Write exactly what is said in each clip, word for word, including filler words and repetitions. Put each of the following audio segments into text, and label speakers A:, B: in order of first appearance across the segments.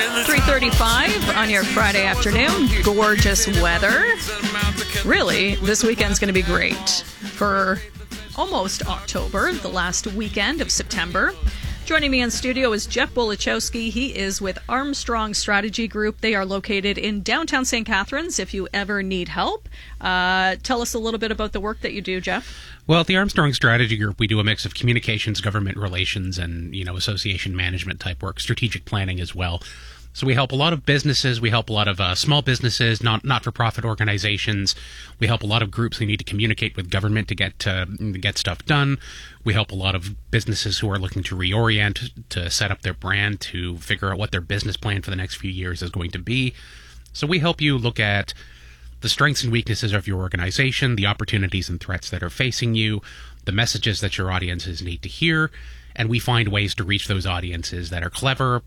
A: three thirty-five on your Friday afternoon. Gorgeous weather. Really, this weekend's going to be great for almost October, the last weekend of September. Joining me in studio is Jeff Bolichowski. He is with Armstrong Strategy Group. They are located in downtown Saint Catharines if you ever need help. Uh, tell us a little bit about the work that you do, Jeff.
B: Well, at the Armstrong Strategy Group, we do a mix of communications, government relations, and, you know, association management type work, strategic planning as well. So we help a lot of businesses. We help a lot of uh, small businesses, not not-for-profit organizations. We help a lot of groups who need to communicate with government to get uh, to get stuff done. We help a lot of businesses who are looking to reorient, to set up their brand, to figure out what their business plan for the next few years is going to be. So we help you look at the strengths and weaknesses of your organization, the opportunities and threats that are facing you, the messages that your audiences need to hear, and we find ways to reach those audiences that are clever,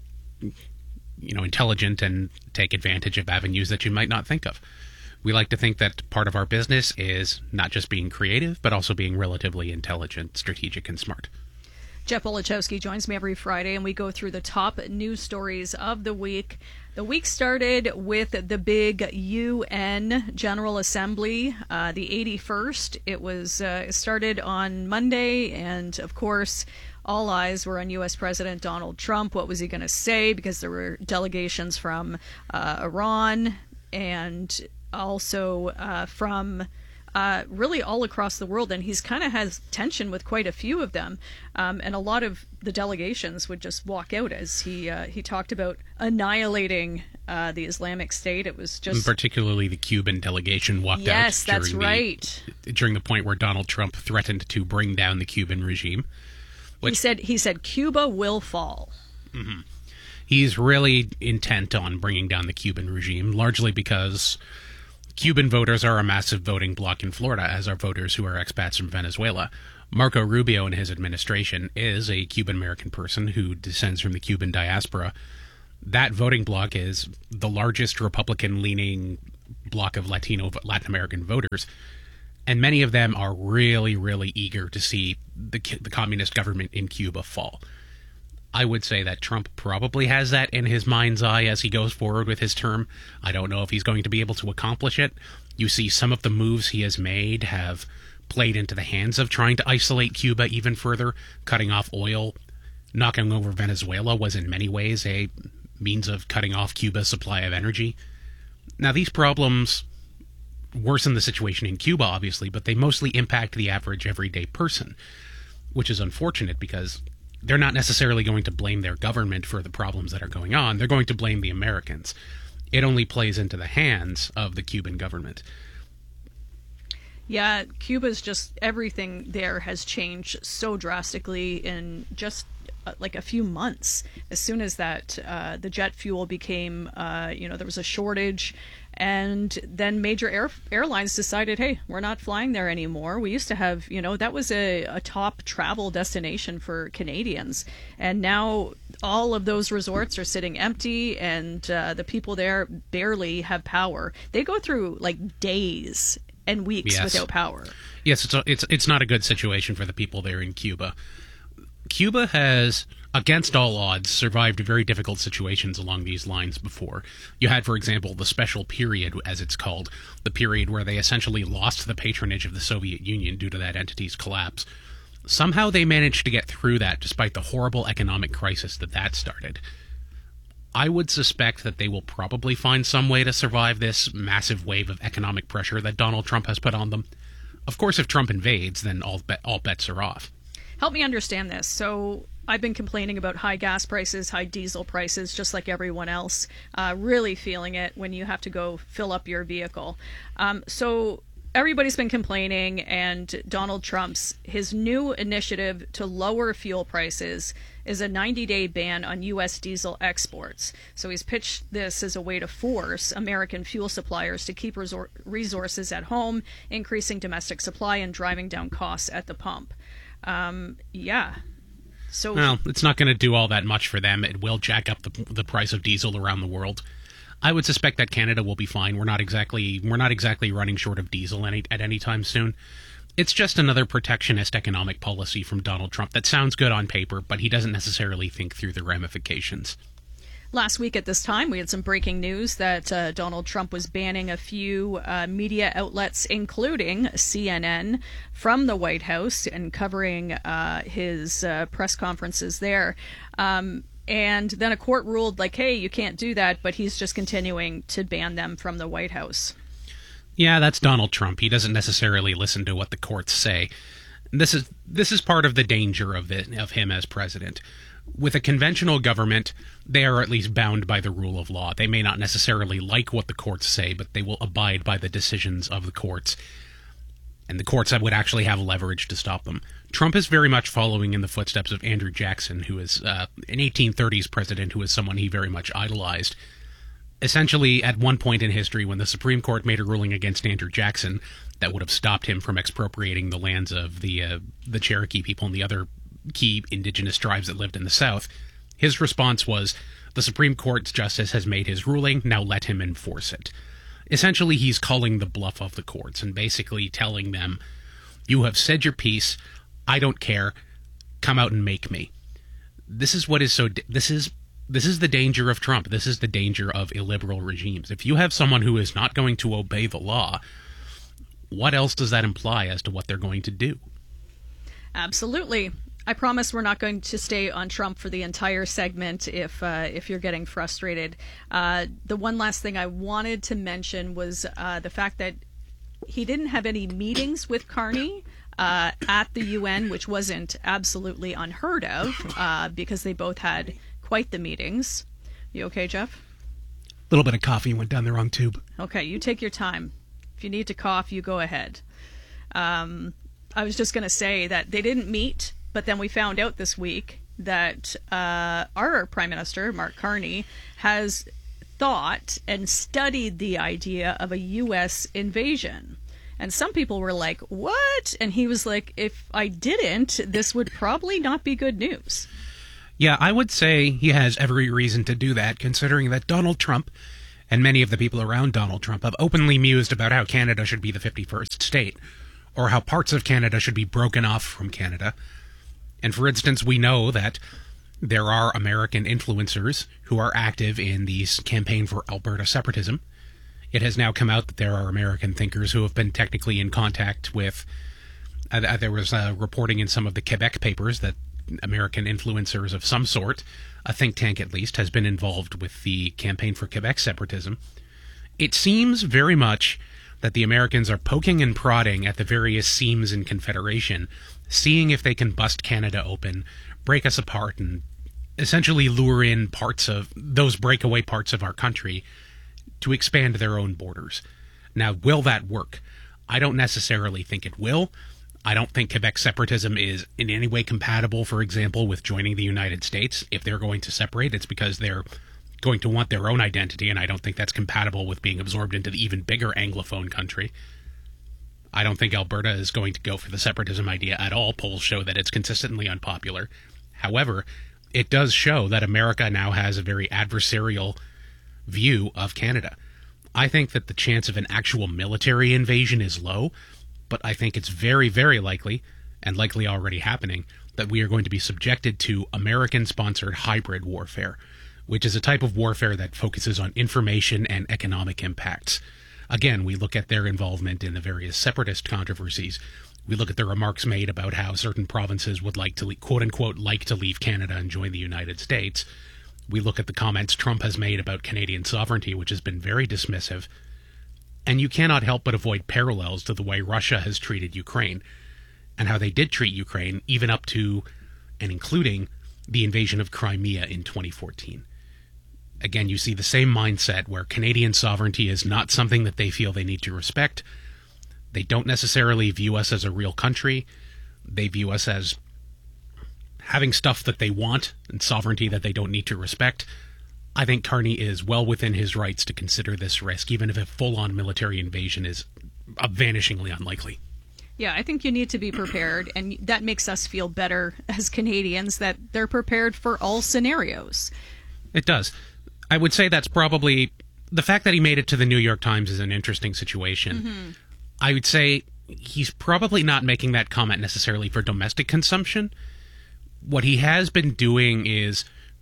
B: you know, intelligent, and take advantage of avenues that you might not think of. We like to think that part of our business is not just being creative, but also being relatively intelligent, strategic, and smart.
A: Jeff Bolichowski joins me every Friday, and we go through the top news stories of the week. The week started with the big U N General Assembly, uh, the eighty-first. It was uh, it started on Monday, and of course, all eyes were on U S President Donald Trump. What was he going to say? Because there were delegations from uh, Iran and also uh, from uh, really all across the world. And he's kind of has tension with quite a few of them. Um, and a lot of the delegations would just walk out as he uh, he talked about annihilating uh, the Islamic State. It was just...
B: And particularly the Cuban delegation walked
A: yes,
B: out.
A: Yes, that's right.
B: The, during the point where Donald Trump threatened to bring down the Cuban regime. Which,
A: he said he said Cuba will fall.
B: Mm-hmm. He's really intent on bringing down the Cuban regime, largely because Cuban voters are a massive voting bloc in Florida, as are voters who are expats from Venezuela. Marco Rubio and his administration is a Cuban-American person who descends from the Cuban diaspora. That voting bloc is the largest Republican-leaning bloc of Latino Latin American voters. And many of them are really, really eager to see the, the communist government in Cuba fall. I would say that Trump probably has that in his mind's eye as he goes forward with his term. I don't know if he's going to be able to accomplish it. You see some of the moves he has made have played into the hands of trying to isolate Cuba even further. Cutting off oil, knocking over Venezuela was in many ways a means of cutting off Cuba's supply of energy. Now, these problems worsen the situation in Cuba, obviously, but they mostly impact the average everyday person, which is unfortunate because they're not necessarily going to blame their government for the problems that are going on. They're going to blame the Americans. It only plays into the hands of the Cuban government.
A: Yeah, Cuba's just, everything there has changed so drastically in just uh, like a few months. As soon as that, uh, the jet fuel became, uh, you know, there was a shortage. And then major air, airlines decided, hey, we're not flying there anymore. We used to have, you know, that was a, a top travel destination for Canadians. And now all of those resorts are sitting empty, and uh, the people there barely have power. They go through like days and weeks
B: yes.
A: without power.
B: Yes, it's, a, it's, it's not a good situation for the people there in Cuba. Cuba has, against all odds, survived very difficult situations along these lines before. You had, for example, the Special Period, as it's called, the period where they essentially lost the patronage of the Soviet Union due to that entity's collapse. Somehow they managed to get through that despite the horrible economic crisis that that started. I would suspect that they will probably find some way to survive this massive wave of economic pressure that Donald Trump has put on them. Of course, if Trump invades, then all, be- all bets are off.
A: Help me understand this. So I've been complaining about high gas prices, high diesel prices, just like everyone else, uh, really feeling it when you have to go fill up your vehicle. Um, so everybody's been complaining, and Donald Trump's, his new initiative to lower fuel prices is a ninety-day ban on U S diesel exports. So he's pitched this as a way to force American fuel suppliers to keep resor- resources at home, increasing domestic supply and driving down costs at the pump. Um, yeah. So
B: well, it's not going to do all that much for them. It will jack up the the price of diesel around the world. I would suspect that Canada will be fine. We're not exactly we're not exactly running short of diesel any, at any time soon. It's just another protectionist economic policy from Donald Trump that sounds good on paper, but he doesn't necessarily think through the ramifications.
A: Last week at this time, we had some breaking news that uh, Donald Trump was banning a few uh, media outlets, including C N N, from the White House and covering uh, his uh, press conferences there. Um, and then a court ruled, like, hey, you can't do that, but he's just continuing to ban them from the White House.
B: Yeah, that's Donald Trump. He doesn't necessarily listen to what the courts say. This is this is part of the danger of it, of him as president. With a conventional government, they are at least bound by the rule of law. They may not necessarily like what the courts say, but they will abide by the decisions of the courts. And the courts would actually have leverage to stop them. Trump is very much following in the footsteps of Andrew Jackson, who is uh, an eighteen thirties president who is someone he very much idolized. Essentially, at one point in history, when the Supreme Court made a ruling against Andrew Jackson that would have stopped him from expropriating the lands of the uh, the Cherokee people and the other key indigenous tribes that lived in the South, his response was, the Supreme Court's justice has made his ruling, now let him enforce it. Essentially, he's calling the bluff of the courts and basically telling them, you have said your piece, I don't care, come out and make me. This is what is so, this is, this is the danger of Trump. This is the danger of illiberal regimes. If you have someone who is not going to obey the law, what else does that imply as to what they're going to do?
A: Absolutely. I promise we're not going to stay on Trump for the entire segment if uh, if you're getting frustrated. Uh, the one last thing I wanted to mention was uh, the fact that he didn't have any meetings with Carney uh, at the U N, which wasn't absolutely unheard of uh, because they both had quite the meetings. You okay, Jeff?
B: A little bit of coffee went down the wrong tube.
A: Okay, you take your time. If you need to cough, you go ahead. Um, I was just going to say that they didn't meet. But then we found out this week that uh, our Prime Minister, Mark Carney, has thought and studied the idea of a U S invasion. And some people were like, what? And he was like, if I didn't, this would probably not be good news.
B: Yeah, I would say he has every reason to do that, considering that Donald Trump and many of the people around Donald Trump have openly mused about how Canada should be the fifty-first state, or how parts of Canada should be broken off from Canada. And for instance, we know that there are American influencers who are active in the campaign for Alberta separatism. It has now come out that there are American thinkers who have been technically in contact with, uh, there was uh, reporting in some of the Quebec papers that American influencers of some sort, a think tank at least, has been involved with the campaign for Quebec separatism. It seems very much that the Americans are poking and prodding at the various seams in Confederation, seeing if they can bust Canada open, break us apart, and essentially lure in parts of those breakaway parts of our country to expand their own borders. Now, will that work? I don't necessarily think it will. I don't think Quebec separatism is in any way compatible, for example, with joining the United States. If they're going to separate, it's because they're going to want their own identity, and I don't think that's compatible with being absorbed into the even bigger Anglophone country. I don't think Alberta is going to go for the separatism idea at all. Polls show that it's consistently unpopular. However, it does show that America now has a very adversarial view of Canada. I think that the chance of an actual military invasion is low, but I think it's very, very likely, and likely already happening, that we are going to be subjected to American-sponsored hybrid warfare, which is a type of warfare that focuses on information and economic impacts. Again, we look at their involvement in the various separatist controversies. We look at the remarks made about how certain provinces would like to, quote-unquote, like to leave Canada and join the United States. We look at the comments Trump has made about Canadian sovereignty, which has been very dismissive. And you cannot help but avoid parallels to the way Russia has treated Ukraine, and how they did treat Ukraine, even up to and including the invasion of Crimea in twenty fourteen. Again, you see the same mindset where Canadian sovereignty is not something that they feel they need to respect. They don't necessarily view us as a real country. They view us as having stuff that they want and sovereignty that they don't need to respect. I think Carney is well within his rights to consider this risk, even if a full-on military invasion is vanishingly unlikely.
A: Yeah, I think you need to be prepared, and that makes us feel better as Canadians that they're prepared for all scenarios.
B: It does. I would say that's probably... The fact that he made it to the New York Times is an interesting situation. Mm-hmm. I would say he's probably not making that comment necessarily for domestic consumption. What he has been doing is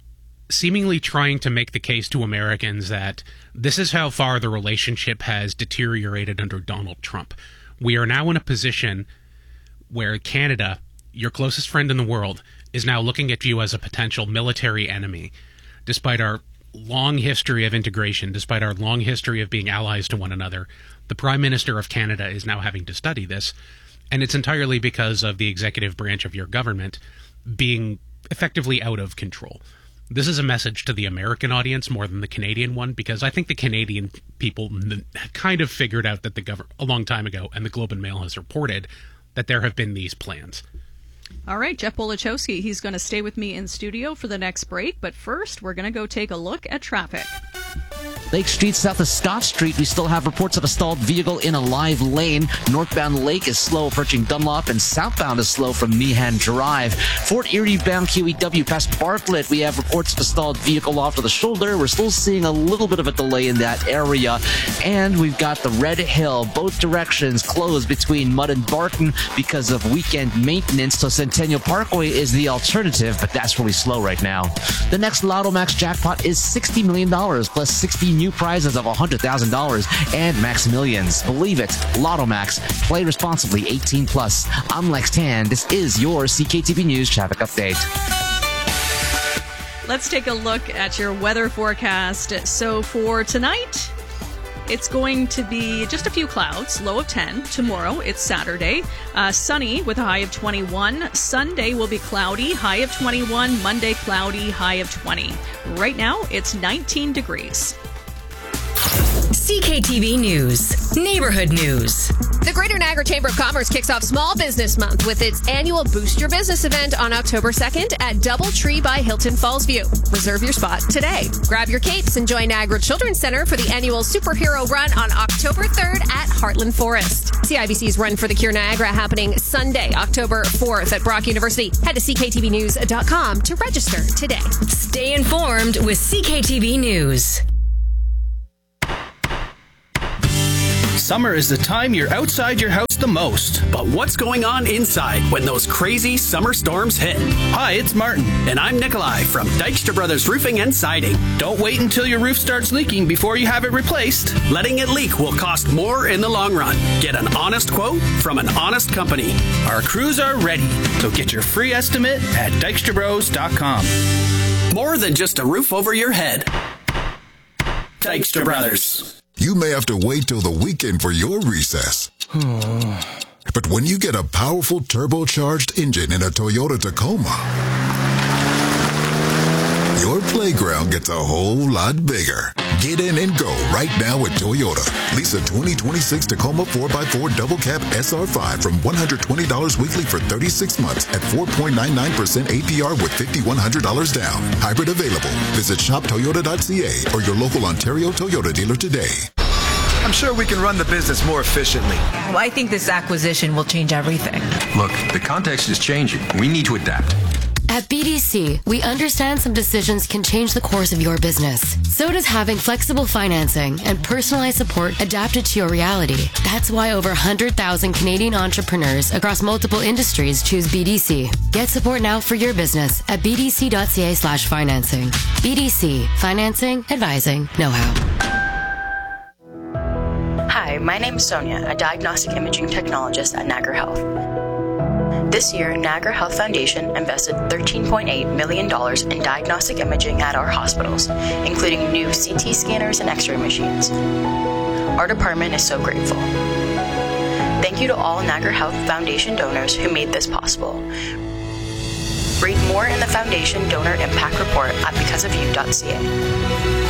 B: seemingly trying to make the case to Americans that this is how far the relationship has deteriorated under Donald Trump. We are now in a position where Canada, your closest friend in the world, is now looking at you as a potential military enemy, despite our long history of integration, despite our long history of being allies to one another. The Prime Minister of Canada is now having to study this, and it's entirely because of the executive branch of your government being effectively out of control. This is a message to the American audience more than the Canadian one, because I think the Canadian people kind of figured out that the government a long time ago, and the Globe and Mail has reported that there have been these plans.
A: All right, Jeff Wolichowski, he's going to stay with me in studio for the next break, but first we're going to go take a look at traffic.
C: Lake Street south of Scott Street, we still have reports of a stalled vehicle in a live lane. Northbound Lake is slow approaching Dunlop, and southbound is slow from Meehan Drive. Fort Erie bound Q E W past Bartlett, we have reports of a stalled vehicle off to the shoulder. We're still seeing a little bit of a delay in that area. And we've got the Red Hill, both directions closed between Mudd and Barton because of weekend maintenance. So Centennial Parkway is the alternative, but that's really slow right now. The next Lotto Max jackpot is sixty million dollars plus sixty new prizes of one hundred thousand dollars and Max Millions. Believe it, Lotto Max. Play responsibly, eighteen plus. I'm Lex Tan. This is your C K T V News traffic update.
A: Let's take a look at your weather forecast. So for tonight, it's going to be just a few clouds, low of ten. Tomorrow, it's Saturday. Uh, sunny with a high of twenty-one. Sunday will be cloudy, high of twenty-one. Monday, cloudy, high of twenty. Right now, it's nineteen degrees.
D: C K T V News, Neighborhood News.
E: The Greater Niagara Chamber of Commerce kicks off Small Business Month with its annual Boost Your Business event on October second at Doubletree by Hilton Fallsview. Reserve your spot today. Grab your capes and join Niagara Children's Center for the annual Superhero Run on October third at Heartland Forest. C I B C's Run for the Cure Niagara happening Sunday, October fourth at Brock University. Head to C K T V news dot com to register today.
D: Stay informed with C K T V News.
F: Summer is the time you're outside your house the most.
G: But what's going on inside when those crazy summer storms hit?
F: Hi, it's Martin.
G: And I'm Nikolai from Dykstra Brothers Roofing and Siding.
F: Don't wait until your roof starts leaking before you have it replaced.
G: Letting it leak will cost more in the long run. Get an honest quote from an honest company.
F: Our crews are ready, so get your free estimate at dykstra bros dot com.
G: More than just a roof over your head. Dykstra Brothers.
H: You may have to wait till the weekend for your recess. But when you get a powerful turbocharged engine in a Toyota Tacoma, your playground gets a whole lot bigger. Get in and go right now at Toyota. Lease a twenty twenty-six Tacoma four by four Double Cab S R five from one hundred twenty dollars weekly for thirty-six months at four point nine nine percent A P R with five thousand one hundred dollars down. Hybrid available. Visit shop toyota dot c a or your local Ontario Toyota dealer today.
I: I'm sure we can run the business more efficiently.
J: Well, I think this acquisition will change everything.
K: Look, the context is changing. We need to adapt.
L: At B D C, we understand some decisions can change the course of your business. So does having flexible financing and personalized support adapted to your reality. That's why over one hundred thousand Canadian entrepreneurs across multiple industries choose B D C. Get support now for your business at b d c dot c a slash financing. B D C, financing, advising, know-how.
M: Hi, my name is Sonia, a diagnostic imaging technologist at Niagara Health. This year, Niagara Health Foundation invested thirteen point eight million dollars in diagnostic imaging at our hospitals, including new C T scanners and X-ray machines. Our department is so grateful. Thank you to all Niagara Health Foundation donors who made this possible. Read more in the Foundation Donor Impact Report at because of you dot c a.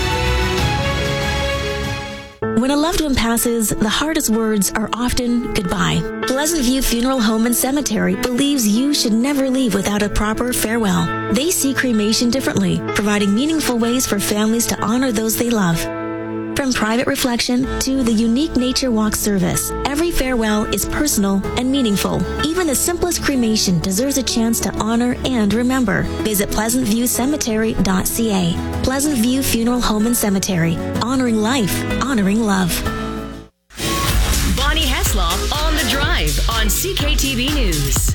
N: When a loved one passes, the hardest words are often goodbye. Pleasant View Funeral Home and Cemetery believes you should never leave without a proper farewell. They see cremation differently, providing meaningful ways for families to honor those they love. From private reflection to the unique nature walk service, every farewell is personal and meaningful. Even the simplest cremation deserves a chance to honor and remember. Visit pleasant view cemetery dot c a. Pleasant View Funeral Home and Cemetery. Honoring life, honoring love.
D: Bonnie Heslop on The Drive on C K T V News.